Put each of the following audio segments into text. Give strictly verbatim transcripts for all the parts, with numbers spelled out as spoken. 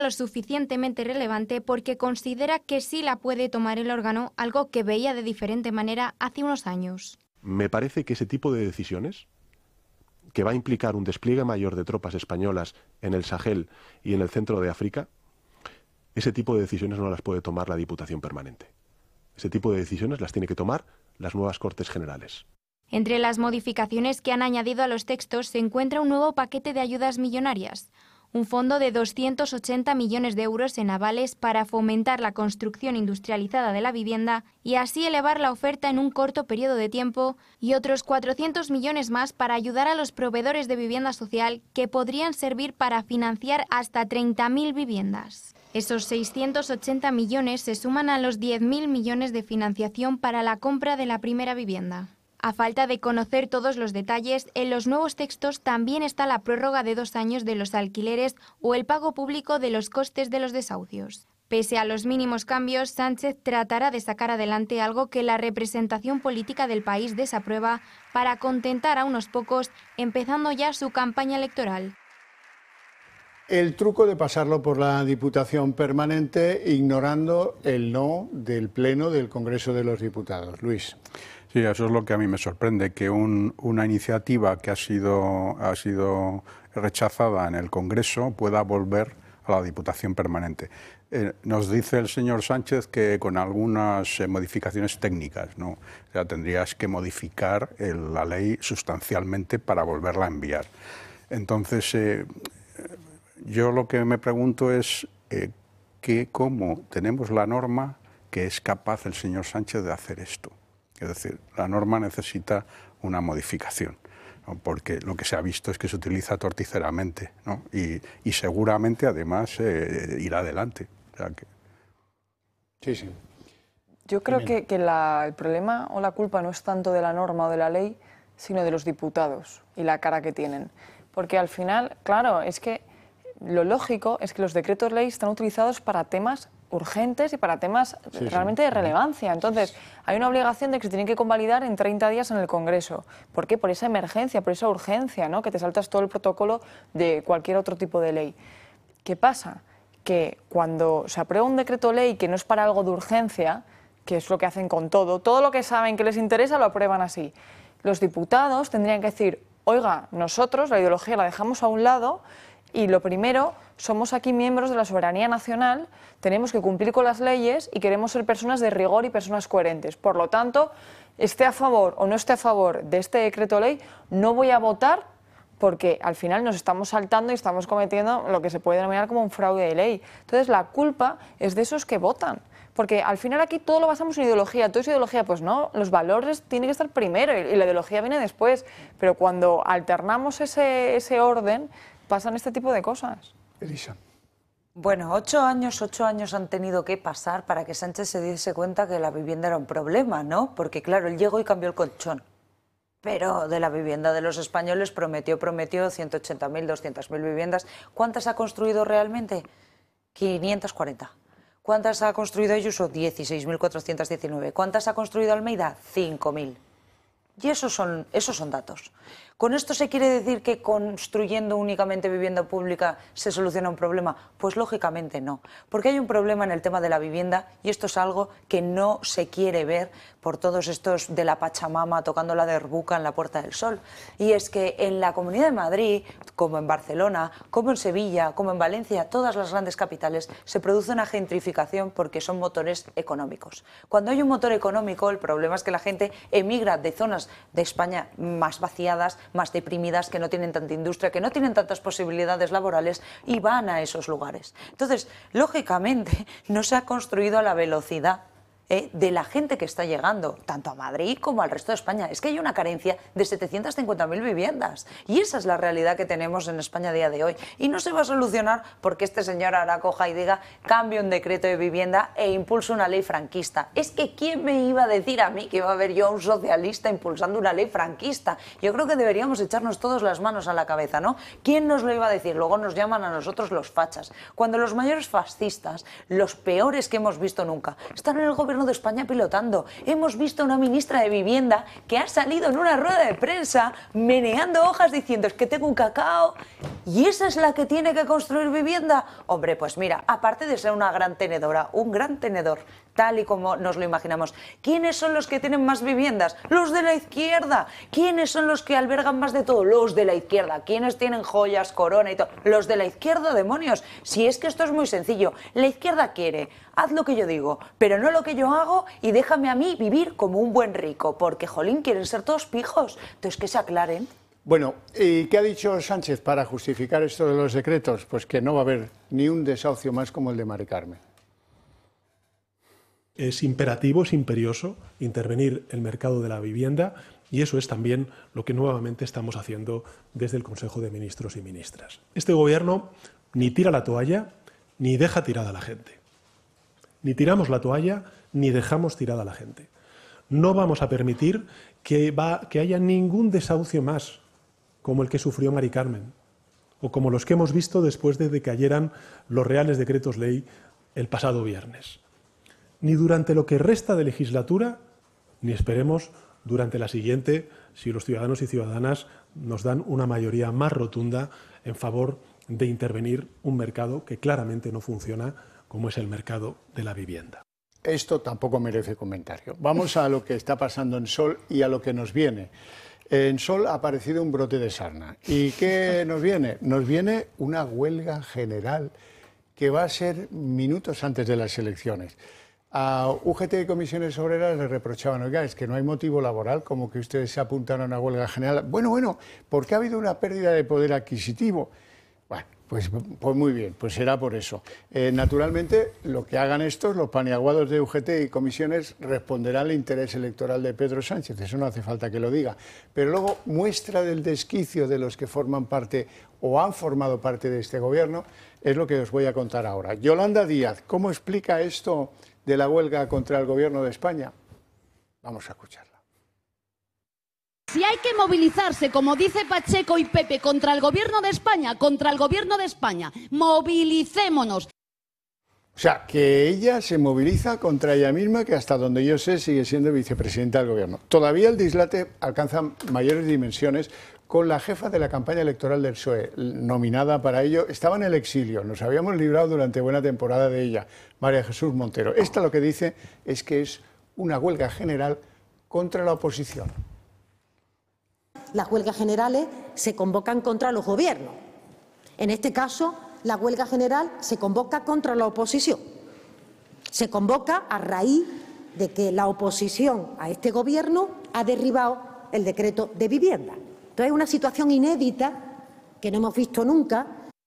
lo suficientemente relevante porque considera que sí la puede tomar el órgano, algo que veía de diferente manera hace unos años. Me parece que ese tipo de decisiones, que va a implicar un despliegue mayor de tropas españolas en el Sahel y en el centro de África, ese tipo de decisiones no las puede tomar la Diputación Permanente. Ese tipo de decisiones las tiene que tomar las nuevas Cortes Generales. Entre las modificaciones que han añadido a los textos se encuentra un nuevo paquete de ayudas millonarias. Un fondo de doscientos ochenta millones de euros en avales para fomentar la construcción industrializada de la vivienda y así elevar la oferta en un corto periodo de tiempo, y otros cuatrocientos millones más para ayudar a los proveedores de vivienda social, que podrían servir para financiar hasta treinta mil viviendas. Esos seiscientos ochenta millones se suman a los diez mil millones de financiación para la compra de la primera vivienda. A falta de conocer todos los detalles, en los nuevos textos también está la prórroga de dos años de los alquileres o el pago público de los costes de los desahucios. Pese a los mínimos cambios, Sánchez tratará de sacar adelante algo que la representación política del país desaprueba para contentar a unos pocos, empezando ya su campaña electoral. El truco de pasarlo por la Diputación Permanente ignorando el no del Pleno del Congreso de los Diputados. Luis. Sí, eso es lo que a mí me sorprende, que un, una iniciativa que ha sido, ha sido rechazada en el Congreso pueda volver a la Diputación Permanente. Eh, nos dice el señor Sánchez que con algunas eh, modificaciones técnicas, ¿no? O sea, tendrías que modificar el, la ley sustancialmente para volverla a enviar. Entonces, eh, yo lo que me pregunto es eh, que cómo tenemos la norma que es capaz el señor Sánchez de hacer esto. Es decir, la norma necesita una modificación, ¿no? Porque lo que se ha visto es que se utiliza torticeramente, ¿no? y, y seguramente además eh, irá adelante. O sea que... Sí, sí. Yo creo que, que la, el problema o la culpa no es tanto de la norma o de la ley, sino de los diputados y la cara que tienen. Porque al final, claro, es que lo lógico es que los decretos ley están utilizados para temas urgentes y para temas sí, realmente sí. de relevancia. Entonces, hay una obligación de que se tienen que convalidar en treinta días en el Congreso. ¿Por qué? Por esa emergencia, por esa urgencia, ¿no? Que te saltas todo el protocolo de cualquier otro tipo de ley. ¿Qué pasa? Que cuando se aprueba un decreto ley que no es para algo de urgencia, que es lo que hacen con todo, todo lo que saben que les interesa lo aprueban así. Los diputados tendrían que decir, oiga, nosotros la ideología la dejamos a un lado y lo primero, somos aquí miembros de la soberanía nacional, tenemos que cumplir con las leyes y queremos ser personas de rigor y personas coherentes. Por lo tanto, esté a favor o no esté a favor de este decreto ley, no voy a votar porque al final nos estamos saltando y estamos cometiendo lo que se puede denominar como un fraude de ley. Entonces, la culpa es de esos que votan. Porque al final aquí todo lo basamos en ideología, todo es ideología, pues no, los valores tienen que estar primero y la ideología viene después. Pero cuando alternamos ese, ese orden, pasan este tipo de cosas. Elisa. Bueno, ocho años, ocho años han tenido que pasar para que Sánchez se diese cuenta que la vivienda era un problema, ¿no? Porque claro, él llegó y cambió el colchón. Pero de la vivienda de los españoles prometió, prometió ciento ochenta mil, doscientas mil viviendas. ¿Cuántas ha construido realmente? quinientas cuarenta. ¿Cuántas ha construido Ayuso? dieciséis mil cuatrocientas diecinueve. ¿Cuántas ha construido Almeida? cinco mil. Y esos son, esos son datos. ¿Con esto se quiere decir que construyendo únicamente vivienda pública se soluciona un problema? Pues lógicamente no, porque hay un problema en el tema de la vivienda y esto es algo que no se quiere ver por todos estos de la Pachamama tocando la derbuca en la Puerta del Sol. Y es que en la Comunidad de Madrid, como en Barcelona, como en Sevilla, como en Valencia, todas las grandes capitales, se produce una gentrificación porque son motores económicos. Cuando hay un motor económico, el problema es que la gente emigra de zonas de España más vaciadas, más deprimidas, que no tienen tanta industria, que no tienen tantas posibilidades laborales y van a esos lugares. Entonces, lógicamente, no se ha construido a la velocidad eh, de la gente que está llegando, tanto a Madrid como al resto de España. Es que hay una carencia de setecientas cincuenta mil viviendas y esa es la realidad que tenemos en España a día de hoy. Y no se va a solucionar porque este señor ahora coja y diga cambio un decreto de vivienda e impulse una ley franquista. Es que ¿quién me iba a decir a mí que iba a haber yo a un socialista impulsando una ley franquista? Yo creo que deberíamos echarnos todos las manos a la cabeza, ¿no? ¿Quién nos lo iba a decir? Luego nos llaman a nosotros los fachas. Cuando los mayores fascistas, los peores que hemos visto nunca, están en el gobierno gobierno de España pilotando. Hemos visto a una ministra de Vivienda que ha salido en una rueda de prensa meneando hojas diciendo es que tengo un cacao y esa es la que tiene que construir vivienda. Hombre, pues mira, aparte de ser una gran tenedora, un gran tenedor, tal y como nos lo imaginamos, ¿quiénes son los que tienen más viviendas? Los de la izquierda. ¿Quiénes son los que albergan más de todo? Los de la izquierda. ¿Quiénes tienen joyas, corona y todo? Los de la izquierda, demonios. Si es que esto es muy sencillo. La izquierda quiere, haz lo que yo digo, pero no lo que yo hago y déjame a mí vivir como un buen rico, porque, jolín, quieren ser todos pijos. Entonces, que se aclaren. Bueno, ¿y qué ha dicho Sánchez para justificar esto de los decretos? Pues que no va a haber ni un desahucio más como el de Mari Carmen. Es imperativo, es imperioso intervenir el mercado de la vivienda y eso es también lo que nuevamente estamos haciendo desde el Consejo de Ministros y Ministras. Este Gobierno ni tira la toalla ni deja tirada a la gente. Ni tiramos la toalla ni dejamos tirada a la gente. No vamos a permitir que, va, que haya ningún desahucio más como el que sufrió Mari Carmen o como los que hemos visto después de que cayeran los reales decretos ley el pasado viernes. Ni durante lo que resta de legislatura, ni esperemos durante la siguiente, si los ciudadanos y ciudadanas nos dan una mayoría más rotunda en favor de intervenir un mercado que claramente no funciona, como es el mercado de la vivienda. Esto tampoco merece comentario. Vamos a lo que está pasando en Sol y a lo que nos viene. En Sol ha aparecido un brote de sarna. ¿Y qué nos viene? Nos viene una huelga general que va a ser minutos antes de las elecciones. A U G T y Comisiones Obreras le reprochaban, oiga, es que no hay motivo laboral, como que ustedes se apuntaron a una huelga general. Bueno, bueno, porque ha habido una pérdida de poder adquisitivo. Bueno, pues, pues muy bien, pues será por eso. Eh, naturalmente, lo que hagan estos, los paniaguados de U G T y Comisiones, responderán al interés electoral de Pedro Sánchez, eso no hace falta que lo diga. Pero luego, muestra del desquicio de los que forman parte o han formado parte de este gobierno, es lo que os voy a contar ahora. Yolanda Díaz, ¿cómo explica esto de la huelga contra el Gobierno de España? Vamos a escucharla. Si hay que movilizarse, como dice Pacheco y Pepe, contra el Gobierno de España, contra el Gobierno de España, movilicémonos. O sea, que ella se moviliza contra ella misma, que hasta donde yo sé sigue siendo vicepresidenta del Gobierno. Todavía el dislate alcanza mayores dimensiones con la jefa de la campaña electoral del P S O E, nominada para ello. Estaba en el exilio, nos habíamos librado durante buena temporada de ella, María Jesús Montero. Esta lo que dice es que es una huelga general contra la oposición. Las huelgas generales se convocan contra los gobiernos. En este caso, la huelga general se convoca contra la oposición. Se convoca a raíz de que la oposición a este gobierno ha derribado el decreto de vivienda. Entonces es una situación inédita que no hemos visto nunca.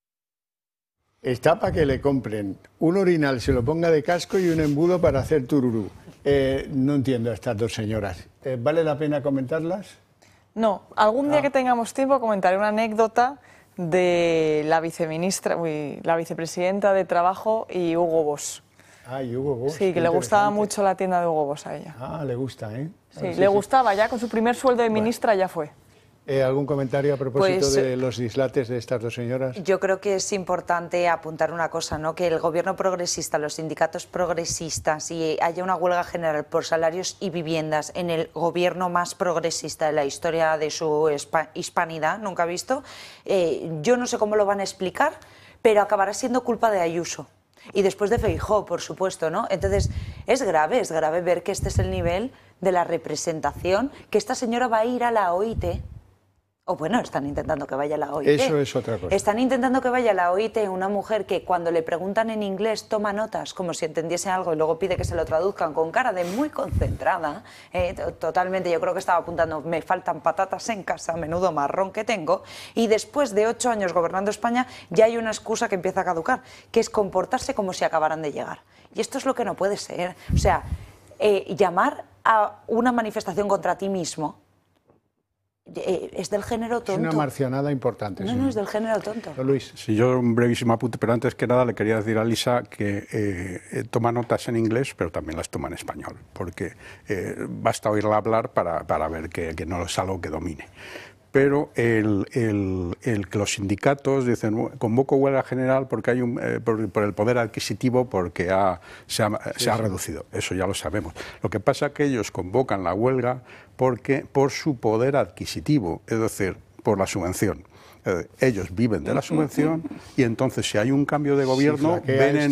Está para que le compren un orinal, se lo ponga de casco y un embudo para hacer tururú. Eh, no entiendo a estas dos señoras. Eh, ¿Vale la pena comentarlas? No, algún día Ah. que tengamos tiempo comentaré una anécdota de la viceministra, uy, la vicepresidenta de Trabajo y Hugo Boss. Ay, Hugo Boss. Sí, que qué le gustaba interesante. mucho la tienda de Hugo Boss a ella. Ah, le gusta, ¿eh? Sí, le gustaba ya, con su primer sueldo de ministra ya fue. Eh, ¿Algún comentario a propósito Pues, de los dislates de estas dos señoras? Yo creo que es importante apuntar una cosa, ¿no? Que el gobierno progresista, los sindicatos progresistas y haya una huelga general por salarios y viviendas en el gobierno más progresista de la historia de su hispanidad, nunca visto, eh, yo no sé cómo lo van a explicar, pero acabará siendo culpa de Ayuso. Y después de Feijóo, por supuesto, ¿no? Entonces, es grave, es grave ver que este es el nivel de la representación, que esta señora va a ir a la O I T. O bueno, están intentando que vaya a la O I T. Eso es otra cosa. Están intentando que vaya a la O I T una mujer que cuando le preguntan en inglés toma notas como si entendiese algo y luego pide que se lo traduzcan con cara de muy concentrada. Eh, totalmente, yo creo que estaba apuntando, me faltan patatas en casa, menudo marrón que tengo. Y después de ocho años gobernando España ya hay una excusa que empieza a caducar, que es comportarse como si acabaran de llegar. Y esto es lo que no puede ser. O sea, eh, llamar a una manifestación contra ti mismo es del género tonto. Es una marcionada importante. No, sí. no, es del género tonto. Luis. Sí, yo un brevísimo apunte, pero antes que nada le quería decir a Lisa que eh, eh, toma notas en inglés, pero también las toma en español, porque eh, basta oírla hablar para, para ver que, que no es algo que domine. pero el, el, el que los sindicatos dicen convoco huelga general porque hay un, eh, por, por el poder adquisitivo porque ha, se, ha, sí, se ha sí. reducido, eso ya lo sabemos. Lo que pasa es que ellos convocan la huelga porque por su poder adquisitivo, es decir, por la subvención. Eh, ellos viven de la subvención y entonces si hay un cambio de gobierno, sí, ven en